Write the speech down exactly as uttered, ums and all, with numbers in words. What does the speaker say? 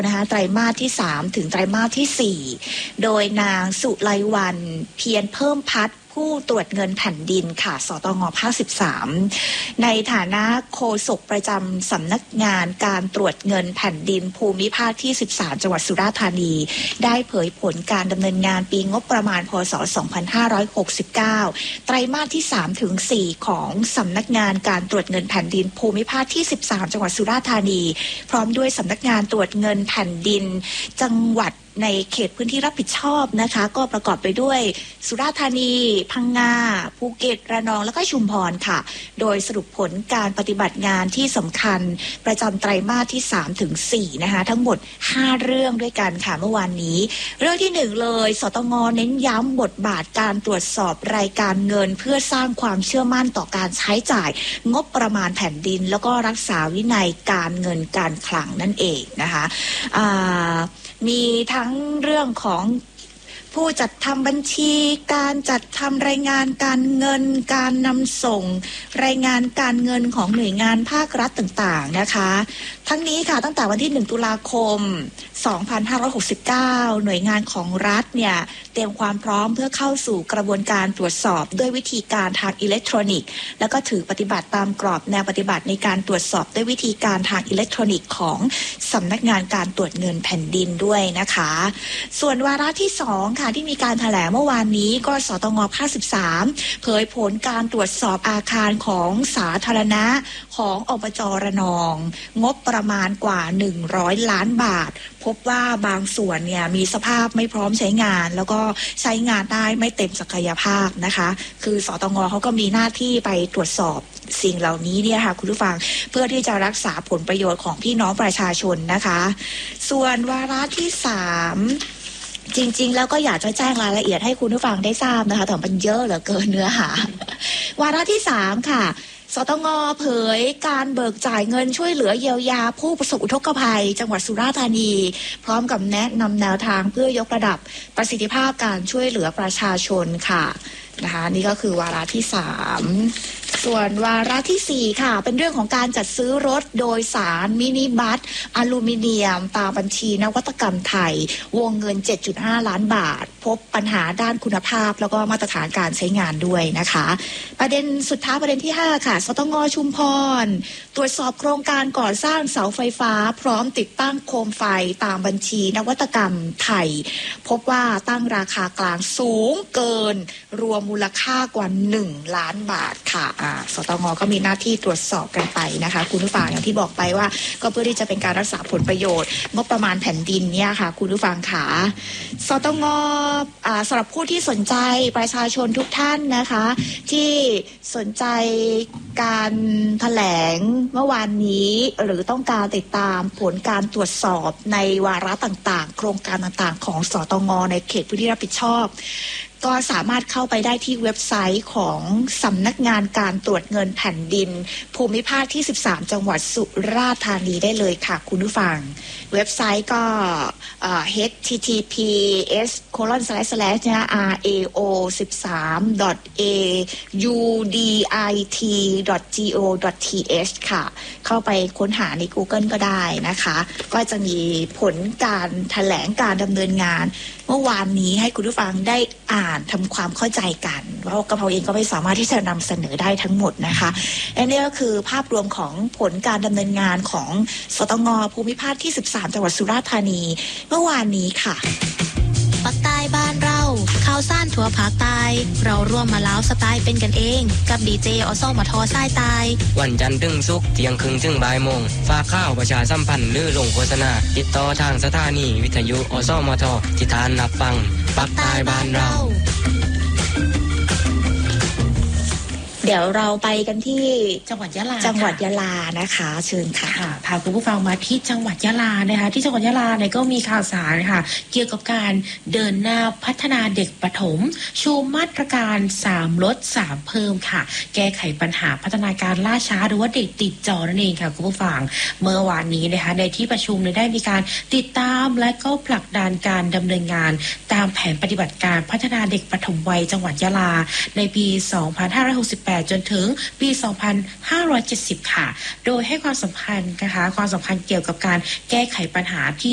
นะคะไตรมาสที่สามถึงไตรมาสที่สี่โดยนางสุไลวรรณเพียรเพิ่มพัฒน์ผู้ตรวจเงินแผ่นดินค่ะสตง.ภาคสิบสามในฐานะโฆษกประจำสำนักงานการตรวจเงินแผ่นดินภูมิภาคที่สิบสามจังหวัดสุราษฎร์ธานีได้เผยผลการดำเนินงานปีงบประมาณพ.ศ. สองพันห้าร้อยหกสิบเก้าไตรมาสที่สามถึงสี่ของสำนักงานการตรวจเงินแผ่นดินภูมิภาคที่สิบสามจังหวัดสุราษฎร์ธานีพร้อมด้วยสำนักงานตรวจเงินแผ่นดินจังหวัดในเขตพื้นที่รับผิดชอบนะคะก็ประกอบไปด้วยสุราษฎร์ธานีพังงาภูเก็ตระนองและก็ชุมพรค่ะโดยสรุปผลการปฏิบัติงานที่สำคัญประจำไตรมาสที่สามถึงสี่นะคะทั้งหมดห้าเรื่องด้วยกันค่ะเมื่อวานนี้เรื่องที่หนึ่งเลยสตง.เน้นย้ำบทบาทการตรวจสอบรายการเงินเพื่อสร้างความเชื่อมั่นต่อการใช้จ่ายงบประมาณแผ่นดินแล้วก็รักษาวินัยการเงินการคลังนั่นเองนะคะอ่ามีทั้งเรื่องของผู้จัดทำบัญชีการจัดทำรายงานการเงินการนำส่งรายงานการเงินของหน่วยงานภาครัฐต่างๆนะคะทั้งนี้ค่ะตั้งแต่วันที่หนึ่งตุลาคมสองพันห้าร้อยหกสิบเก้าหน่วยงานของรัฐเนี่ยเตรียมความพร้อมเพื่อเข้าสู่กระบวนการตรวจสอบด้วยวิธีการทางอิเล็กทรอนิกส์แล้วก็ถือปฏิบัติตามกรอบแนวปฏิบัติในการตรวจสอบด้วยวิธีการทางอิเล็กทรอนิกส์ของสำนักงานการตรวจเงินแผ่นดินด้วยนะคะส่วนวาระที่สองค่ะที่มีการแถลงเมื่อวานนี้ก็สตง.ภาคสิบสามเผยผลการตรวจสอบอาคารของสาธารณะของอบจ.ระนองงบประมาณกว่าหนึ่งร้อยล้านบาทพบว่าบางส่วนเนี่ยมีสภาพไม่พร้อมใช้งานแล้วก็ใช้งานได้ไม่เต็มศักยภาพนะคะคือสตง.เขาก็มีหน้าที่ไปตรวจสอบสิ่งเหล่านี้เนี่ยค่ะคุณผู้ฟังเพื่อที่จะรักษาผลประโยชน์ของพี่น้องประชาชนนะคะส่วนวาระที่สามจริงๆแล้วก็อยากจะแจ้งรายละเอียดให้คุณผู้ฟังได้ทราบนะคะแต่มันเยอะเหลือเกินเนื้อหาวาระที่สามค่ะสตง.เผยการเบิกจ่ายเงินช่วยเหลือเยียวยาผู้ประสบอุทกภัยจังหวัดสุราษฎร์ธานีพร้อมกับแนะนำแนวทางเพื่อยกระดับประสิทธิภาพการช่วยเหลือประชาชนค่ะนะคะนี่ก็คือวาระที่สามส่วนวาระที่สี่ค่ะเป็นเรื่องของการจัดซื้อรถโดยสารมินิบัสอลูมิเนียมตามบัญชีนวัตกรรมไทยวงเงิน เจ็ดจุดห้า ล้านบาทพบปัญหาด้านคุณภาพแล้วก็มาตรฐานการใช้งานด้วยนะคะประเด็นสุดท้ายประเด็นที่ห้าค่ะสตง.ชุมพรตรวจสอบโครงการก่อสร้างเสาไฟฟ้าพร้อมติดตั้งโคมไฟตามบัญชีนวัตกรรมไทยพบว่าตั้งราคากลางสูงเกินรวมมูลค่ากว่าหนึ่งล้านบาทค่ะสตง.ก็มีหน้าที่ตรวจสอบกันไปนะคะคุณผู้ฟังอย่างที่บอกไปว่าก็เพื่อที่จะเป็นการรักษาผลประโยชน์งบประมาณแผ่นดินเนี่ยค่ะคุณผู้ฟังค่ะสตง.สำหรับผู้ที่สนใจประชาชนทุกท่านนะคะที่สนใจการแถลงเมื่อวานนี้หรือต้องการติดตามผลการตรวจสอบในวาระต่างๆโครงการต่างๆของสตง.ในเขตพื้นที่รับผิดชอบก็สามารถเข้าไปได้ที่เว็บไซต์ของสำนักงานการตรวจเงินแผ่นดินภูมิภาคที่สิบสามจังหวัดสุราษฎร์ธานีได้เลยค่ะคุณผู้ฟังเว็บไซต์ก็ เอช ที ที พี เอส โคลอน สแลช สแลช นะ อาร์ เอ โอ สิบสาม ดอท เอ ยู ดี ไอ ที ดอท จี โอ ดอท ที เอช ค่ะเข้าไปค้นหาใน Google ก็ได้นะคะก็จะมีผลการแถลงการดำเนินงานเมื่อวานนี้ให้คุณผู้ฟังได้อ่านทำความเข้าใจกันเพราะกระเพราเองก็ไม่สามารถที่จะนำเสนอได้ทั้งหมดนะคะและนี่ก็คือภาพรวมของผลการดำเนินงานของสตง.ภูมิภาคที่สิบสามจังหวัดสุราษฎร์ธานีเมื่อวานนี้ค่ะภาคใต้บ้านเราข่าวซ่านทั่วภาคใต้เราร่วมมาแล้วสไตล์เป็นกันเองกับดีเจอสมทสายตายวันจันทร์ถึงศุกร์เที่ยงครึ่งถึงบ่ายโมงฝากข่าวประชาสัมพันธ์หรือลงโฆษณาติดต่อทางสถานีวิทยุอสมทที่ทานรับฟังภาคใต้บ้านเราเดี๋ยวเราไปกันที่จังหวัดยะลาจังหวัดยะลานะคะเชิญค่ะพาคุณผู้ฟังมาที่จังหวัดยะลานะคะที่จังหวัดยะลาเนี่ยก็มีข่าวสารค่ะเกี่ยวกับการเดินหน้าพัฒนาเด็กประถมชูมาตรการสามลดสามเพิ่มค่ะแก้ไขปัญหาพัฒนาการล่าช้าหรือว่าเด็กติดจอนั่นเองค่ะคุณผู้ฟังเมื่อวานนี้นะคะในที่ประชุมได้มีการติดตามและก็ผลักดันการดำเนินงานตามแผนปฏิบัติการพัฒนาเด็กประถมวัยจังหวัดยะลาในปีสองพันห้าร้อยหกสิบแปดจนถึงปีสองพันห้าร้อยเจ็ดสิบค่ะโดยให้ความสำคัญนะคะความสำคัญเกี่ยวกับการแก้ไขปัญหาที่